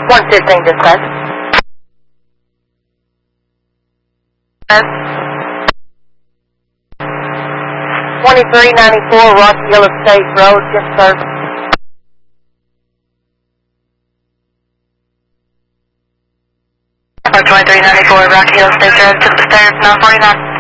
115 dispatch. 2394 Rocky Hill Estate Road, yes sir. 2394 Rocky Hill Estate Road, took the stairs, 949.